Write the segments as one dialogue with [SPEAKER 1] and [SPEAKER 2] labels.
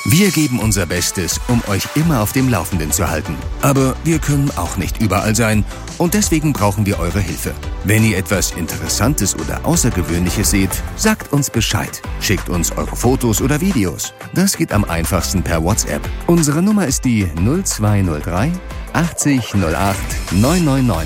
[SPEAKER 1] Wir geben unser Bestes, um euch immer auf dem Laufenden zu halten. Aber wir können auch nicht überall sein und deswegen brauchen wir eure Hilfe. Wenn ihr etwas Interessantes oder Außergewöhnliches seht, sagt uns Bescheid. Schickt uns eure Fotos oder Videos. Das geht am einfachsten per WhatsApp. Unsere Nummer ist die 0203 80 08 999.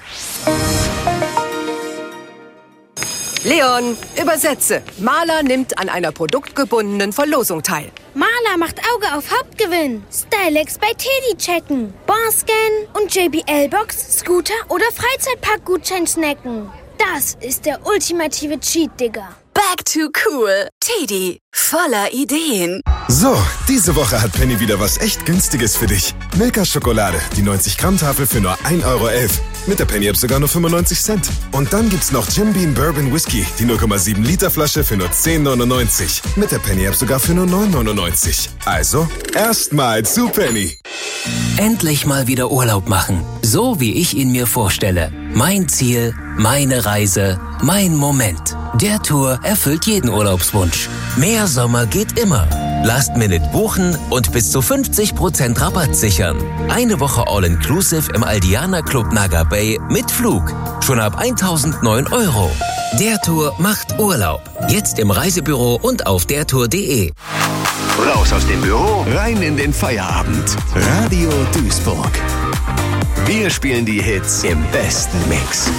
[SPEAKER 2] Leon, übersetze. Maler nimmt an einer produktgebundenen Verlosung teil.
[SPEAKER 3] Maler macht Auge auf Hauptgewinn. Stylex bei Teddy checken. Barscan und JBL-Box, Scooter oder Freizeitpark-Gutschein snacken. Das ist der ultimative Cheat, Digga.
[SPEAKER 4] Back to cool. Teddy, voller Ideen.
[SPEAKER 5] So, diese Woche hat Penny wieder was echt Günstiges für dich. Milka-Schokolade, die 90-Gramm-Tafel für nur 1,11 €. Mit der Penny-App sogar nur 95 Cent. Und dann gibt's noch Jim Beam Bourbon Whisky, die 0,7-Liter-Flasche für nur 10,99. Mit der Penny-App sogar für nur 9,99. Also, erstmal zu Penny.
[SPEAKER 6] Endlich mal wieder Urlaub machen. So wie ich ihn mir vorstelle. Mein Ziel, meine Reise, mein Moment. Der Tour erfüllt jeden Urlaubswunsch. Mehr Sommer geht immer. Last-Minute buchen und bis zu 50% Rabatt sichern. Eine Woche All-Inclusive im Aldiana Club Naga Bay mit Flug. Schon ab 1.009 €. Der Tour macht Urlaub. Jetzt im Reisebüro und auf dertour.de.
[SPEAKER 1] Raus aus dem Büro, rein in den Feierabend. Radio Duisburg. Wir spielen die Hits im besten Mix.